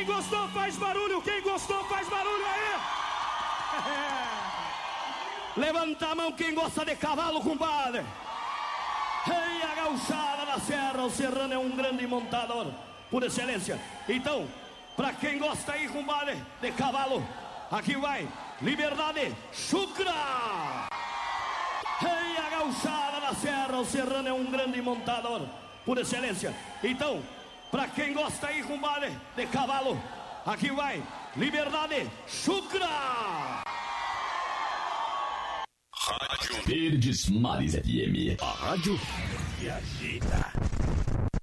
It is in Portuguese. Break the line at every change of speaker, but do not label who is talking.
gostou faz barulho, quem gostou faz barulho aí. Levanta a mão quem gosta de cavalo, compadre. Ei, a gauchada da serra, o serrano é um grande montador, por excelência. Então, pra quem gosta aí, compadre, de cavalo, aqui vai, Liberdade Chucra. Ei, a gauchada da serra, o serrano é um grande montador, por excelência. Então, pra quem gosta aí, compadre, de cavalo, aqui vai, Liberdade Chucra.
Rádio Verdes Mares FM, a rádio que agita.